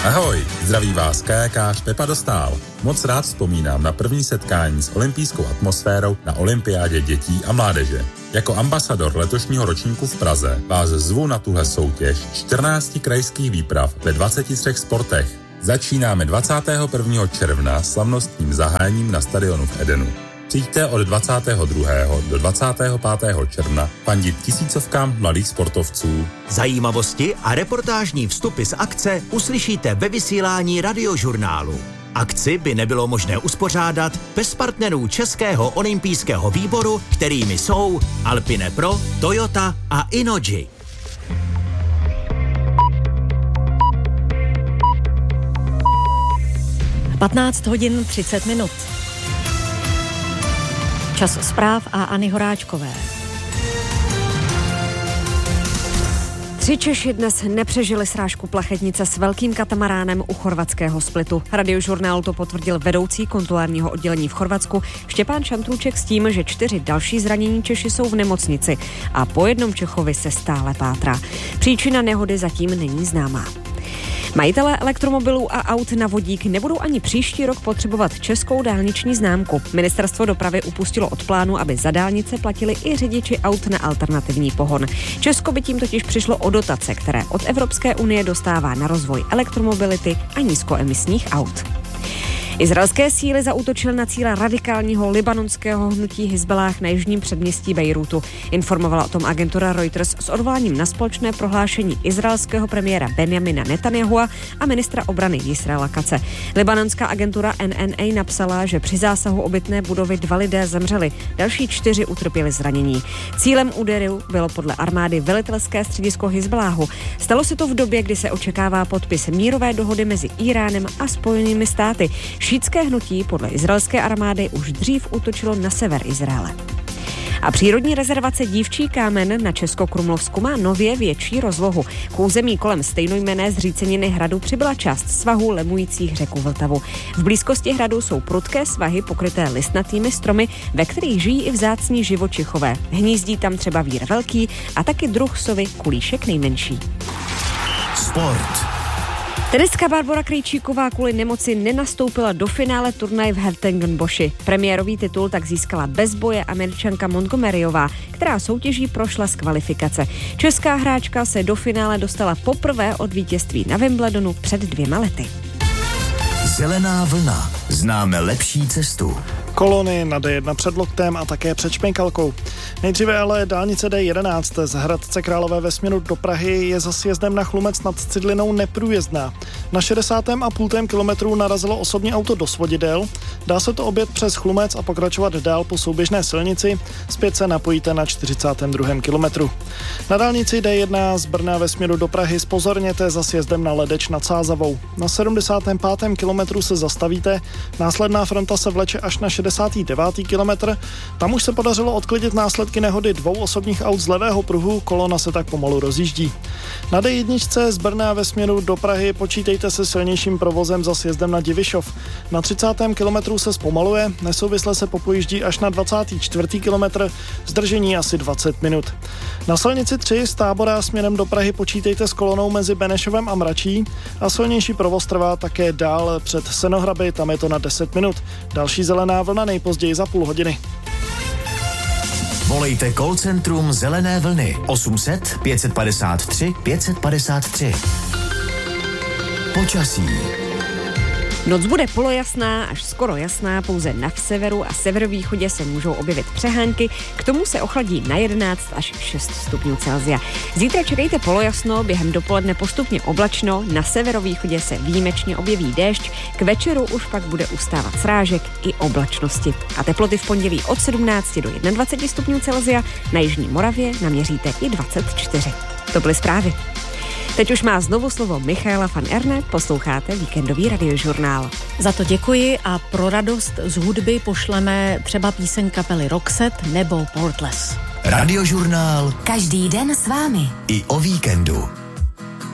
Ahoj, zdraví vás kajakář Pepa Dostál. Moc rád vzpomínám na první setkání s olympijskou atmosférou na olympiádě dětí a mládeže. Jako ambasador letošního ročníku v Praze vás zvu na tuhle soutěž 14 krajských výprav ve 23 sportech. Začínáme 21. června slavnostním zahájením na stadionu v Edenu. Přijďte od 22. do 25. června fandit tisícovkám mladých sportovců. Zajímavosti a reportážní vstupy z akce uslyšíte ve vysílání Radiožurnálu. Akci by nebylo možné uspořádat bez partnerů Českého olympijského výboru, kterými jsou Alpine Pro, Toyota a Innogy. Patnáct hodin 30 minut. Čas zpráv a Anny Horáčkové. 3 Češi dnes nepřežili srážku plachetnice s velkým katamaránem u chorvatského Splitu. Radiožurnál to potvrdil vedoucí konzulárního oddělení v Chorvatsku Štěpán Šantrůček s tím, že 4 další zranění Češi jsou v nemocnici a po jednom Čechovi se stále pátrá. Příčina nehody zatím není známá. Majitelé elektromobilů a aut na vodík nebudou ani příští rok potřebovat českou dálniční známku. Ministerstvo dopravy upustilo od plánu, aby za dálnice platili i řidiči aut na alternativní pohon. Česko by tím totiž přišlo o dotace, které od Evropské unie dostává na rozvoj elektromobility a nízkoemisních aut. Izraelské síly zaútočily na cíle radikálního libanonského hnutí Hizballáh na jižním předměstí Bejrútu. Informovala o tom agentura Reuters s odvoláním na společné prohlášení izraelského premiéra Benjamina Netanyahua a ministra obrany Israela Katze. Libanonská agentura NNA napsala, že při zásahu obytné budovy 2 lidé zemřeli, další 4 utrpěli zranění. Cílem úderu bylo podle armády velitelské středisko Hizballáhu. Stalo se to v době, kdy se očekává podpis mírové dohody mezi Íránem a Spojenými státy. Šítské hnutí podle izraelské armády už dřív útočilo na sever Izraele. A přírodní rezervace Dívčí kámen na Českokrumlovsku má nově větší rozlohu. K území kolem stejnojmenné zříceniny hradu přibyla část svahů lemujících řeku Vltavu. V blízkosti hradu jsou prudké svahy pokryté listnatými stromy, ve kterých žijí i vzácní živočichové. Hnízdí tam třeba vír velký a taky druh sovy kulíšek nejmenší. Sport. Tenistka Barbora Krejčíková kvůli nemoci nenastoupila do finále turnaje v Herzogenboši. Premiérový titul tak získala bez boje Američanka Montgomeryová, která soutěží prošla z kvalifikace. Česká hráčka se do finále dostala poprvé od vítězství na Wimbledonu před 2 lety. Zelená vlna. Známe lepší cestu. Kolony na D1 před Loktem a také před Špenkalkou. Nejdříve ale dálnice D11 z Hradce Králové ve směru do Prahy je za sjezdem na Chlumec nad Cidlinou neprůjezdná. Na 60,5 kilometru narazilo osobní auto do svodidel. Dá se to objet přes Chlumec a pokračovat dál po souběžné silnici. Zpět se napojíte na 42. kilometru. Na dálnici D1 z Brna ve směru do Prahy zpozorněte za sjezdem na Ledeč nad Sázavou. Na 75. kilometru se zastavíte. Následná fronta se vleče až na 69. kilometr. Tam už se podařilo odklidit následky nehody 2 osobních aut z levého pruhu, kolona se tak pomalu rozjíždí. Na D1 z Brna ve směru do Prahy počítejte se silnějším provozem za sjezdem na Divišov. Na 30. kilometru se zpomaluje, nesouvisle se popojíždí až na 24. kilometr, zdržení asi 20 minut. Na silnici 3 z Tábora směrem do Prahy počítejte s kolonou mezi Benešovem a Mračí a silnější provoz trvá také dál před Senohraby, tam je to na 10 minut. Další zelená vlna nejpozději za půl hodiny. Volejte call centrum Zelené vlny 800 553 553. Počasí. Noc bude polojasná až skoro jasná, pouze na severu a severovýchodě se můžou objevit přehánky, k tomu se ochladí na 11 až 6 stupňů Celsia. Zítra čekejte polojasno, během dopoledne postupně oblačno, na severovýchodě se výjimečně objeví déšť, k večeru už pak bude ustávat srážek i oblačnosti. A teploty v pondělí od 17 do 21 stupňů Celsia, na jižní Moravě naměříte i 24. To byly zprávy. Teď už má znovu slovo Michaela van Erne, posloucháte víkendový radiožurnál. Za to děkuji a pro radost z hudby pošleme třeba píseň kapely Roxette nebo Portless. Radiožurnál. Každý den s vámi. I o víkendu.